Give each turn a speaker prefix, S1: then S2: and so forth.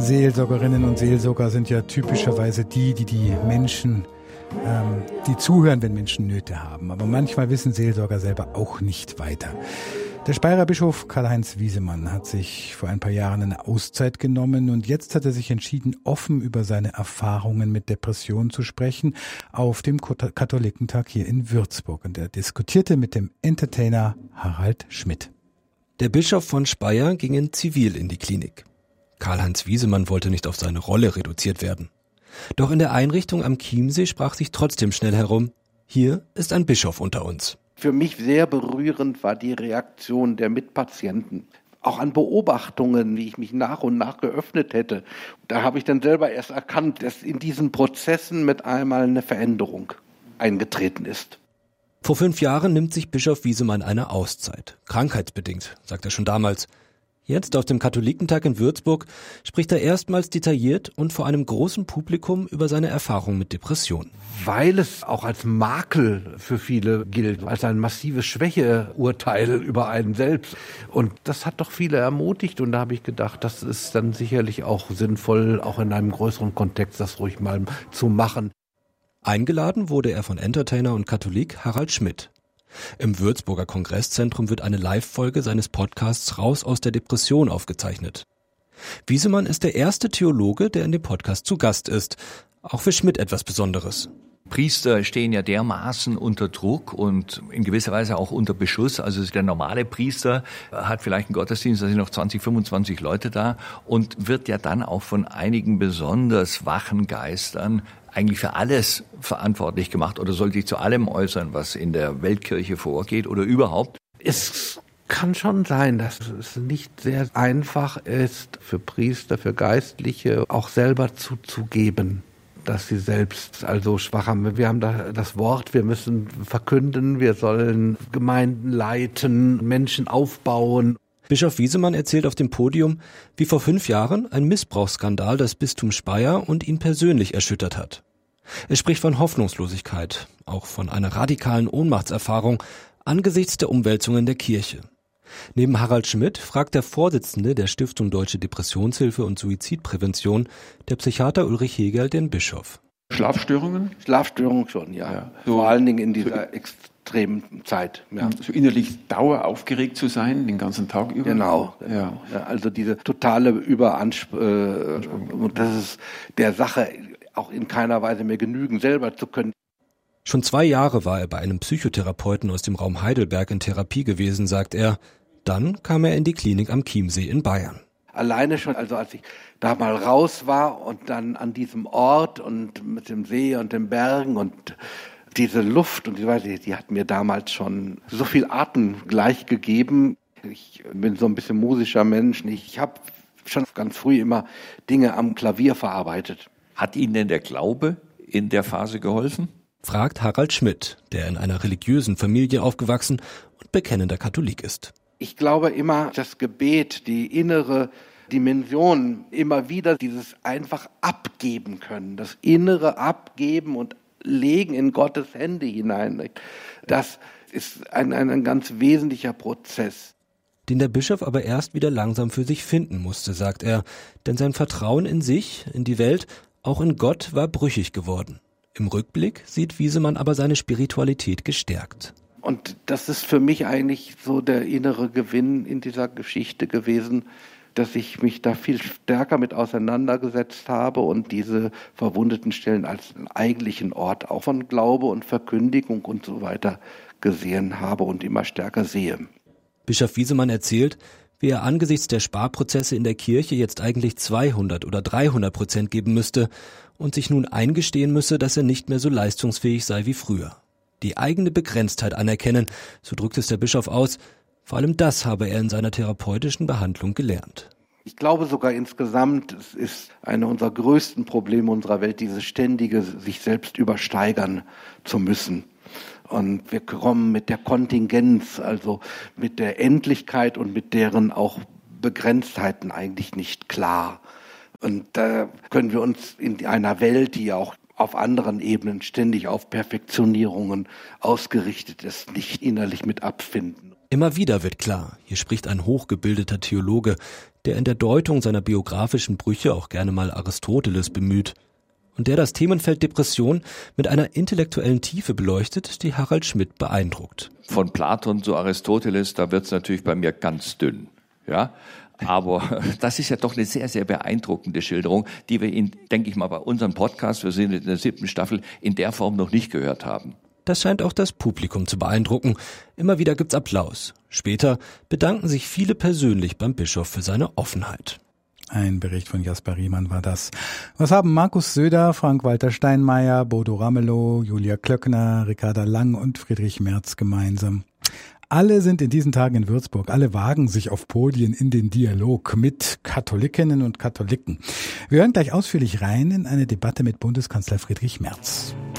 S1: Seelsorgerinnen und Seelsorger sind ja typischerweise die Menschen, die zuhören, wenn Menschen Nöte haben. Aber manchmal wissen Seelsorger selber auch nicht weiter. Der Speyerer Bischof Karl-Heinz Wiesemann hat sich vor ein paar Jahren eine Auszeit genommen und jetzt hat er sich entschieden, offen über seine Erfahrungen mit Depressionen zu sprechen auf dem Katholikentag hier in Würzburg. Und er diskutierte mit dem Entertainer Harald Schmidt.
S2: Der Bischof von Speyer ging in Zivil in die Klinik. Karl-Heinz Wiesemann wollte nicht auf seine Rolle reduziert werden. Doch in der Einrichtung am Chiemsee sprach sich trotzdem schnell herum: Hier ist ein Bischof unter uns.
S3: Für mich sehr berührend war die Reaktion der Mitpatienten. Auch an Beobachtungen, wie ich mich nach und nach geöffnet hätte. Da habe ich dann selber erst erkannt, dass in diesen Prozessen mit einmal eine Veränderung eingetreten ist.
S2: Vor 5 Jahren nimmt sich Bischof Wiesemann eine Auszeit. Krankheitsbedingt, sagt er schon damals. Jetzt auf dem Katholikentag in Würzburg spricht er erstmals detailliert und vor einem großen Publikum über seine Erfahrung mit Depressionen.
S3: Weil es auch als Makel für viele gilt, als ein massives Schwächeurteil über einen selbst. Und das hat doch viele ermutigt und da habe ich gedacht, das ist dann sicherlich auch sinnvoll, auch in einem größeren Kontext das ruhig mal zu machen.
S2: Eingeladen wurde er von Entertainer und Katholik Harald Schmidt. Im Würzburger Kongresszentrum wird eine Live-Folge seines Podcasts Raus aus der Depression aufgezeichnet. Wiesemann ist der erste Theologe, der in dem Podcast zu Gast ist. Auch für Schmidt etwas Besonderes.
S4: Priester stehen ja dermaßen unter Druck und in gewisser Weise auch unter Beschuss. Also der normale Priester hat vielleicht einen Gottesdienst, da sind noch 20, 25 Leute da und wird ja dann auch von einigen besonders wachen Geistern eigentlich für alles verantwortlich gemacht oder soll sich zu allem äußern, was in der Weltkirche vorgeht oder überhaupt.
S3: Es kann schon sein, dass es nicht sehr einfach ist für Priester, für Geistliche auch selber zuzugeben, dass sie selbst also schwach haben. Wir haben da das Wort, wir müssen verkünden, wir sollen Gemeinden leiten, Menschen aufbauen.
S2: Bischof Wiesemann erzählt auf dem Podium, wie vor 5 Jahren ein Missbrauchsskandal das Bistum Speyer und ihn persönlich erschüttert hat. Er spricht von Hoffnungslosigkeit, auch von einer radikalen Ohnmachtserfahrung angesichts der Umwälzungen der Kirche. Neben Harald Schmidt fragt der Vorsitzende der Stiftung Deutsche Depressionshilfe und Suizidprävention, der Psychiater Ulrich Hegel, den Bischof.
S5: Schlafstörungen?
S3: Schlafstörungen schon, ja. So, vor allen Dingen in dieser extremen Zeit. Ja.
S5: So innerlich daueraufgeregt zu sein, den ganzen Tag über?
S3: Genau. Ja. Also diese totale Überanspruchung, das ist der Sache auch in keiner Weise mehr genügen, selber zu können.
S2: Schon 2 Jahre war er bei einem Psychotherapeuten aus dem Raum Heidelberg in Therapie gewesen, sagt er. Dann kam er in die Klinik am Chiemsee in Bayern.
S3: Alleine schon, also als ich da mal raus war und dann an diesem Ort und mit dem See und den Bergen und diese Luft und die hat mir damals schon so viel Atem gleich gegeben. Ich bin so ein bisschen musischer Mensch. Ich habe schon ganz früh immer Dinge am Klavier verarbeitet.
S4: Hat Ihnen denn der Glaube in der Phase geholfen?
S2: Fragt Harald Schmidt, der in einer religiösen Familie aufgewachsen und bekennender Katholik ist.
S3: Ich glaube immer, das Gebet, die innere Dimension, immer wieder dieses einfach abgeben können, das innere Abgeben und Legen in Gottes Hände hinein. Das ist ein ganz wesentlicher Prozess.
S2: Den der Bischof aber erst wieder langsam für sich finden musste, sagt er, denn sein Vertrauen in sich, in die Welt, auch in Gott war brüchig geworden. Im Rückblick sieht Wiesemann aber seine Spiritualität gestärkt.
S3: Und das ist für mich eigentlich so der innere Gewinn in dieser Geschichte gewesen, dass ich mich da viel stärker mit auseinandergesetzt habe und diese verwundeten Stellen als einen eigentlichen Ort auch von Glaube und Verkündigung und so weiter gesehen habe und immer stärker sehe.
S2: Bischof Wiesemann erzählt, wie er angesichts der Sparprozesse in der Kirche jetzt eigentlich 200 oder 300% geben müsste und sich nun eingestehen müsse, dass er nicht mehr so leistungsfähig sei wie früher. Die eigene Begrenztheit anerkennen, so drückt es der Bischof aus. Vor allem das habe er in seiner therapeutischen Behandlung gelernt.
S3: Ich glaube sogar insgesamt, es ist eine unserer größten Probleme unserer Welt, dieses ständige sich selbst übersteigern zu müssen. Und wir kommen mit der Kontingenz, also mit der Endlichkeit und mit deren auch Begrenztheiten eigentlich nicht klar. Und da können wir uns in einer Welt, die ja auch auf anderen Ebenen ständig auf Perfektionierungen ausgerichtet ist, nicht innerlich mit abfinden.
S2: Immer wieder wird klar, hier spricht ein hochgebildeter Theologe, der in der Deutung seiner biografischen Brüche auch gerne mal Aristoteles bemüht und der das Themenfeld Depression mit einer intellektuellen Tiefe beleuchtet, die Harald Schmidt beeindruckt.
S4: Von Platon zu Aristoteles, da wird's natürlich bei mir ganz dünn, ja. Aber das ist ja doch eine sehr, sehr beeindruckende Schilderung, die wir denke ich mal, bei unserem Podcast, wir sind in der 7. Staffel, in der Form noch nicht gehört haben.
S2: Das scheint auch das Publikum zu beeindrucken. Immer wieder gibt's Applaus. Später bedanken sich viele persönlich beim Bischof für seine Offenheit.
S1: Ein Bericht von Jasper Riemann war das. Was haben Markus Söder, Frank-Walter Steinmeier, Bodo Ramelow, Julia Klöckner, Ricarda Lang und Friedrich Merz gemeinsam? Alle sind in diesen Tagen in Würzburg. Alle wagen sich auf Podien in den Dialog mit Katholikinnen und Katholiken. Wir hören gleich ausführlich rein in eine Debatte mit Bundeskanzler Friedrich Merz.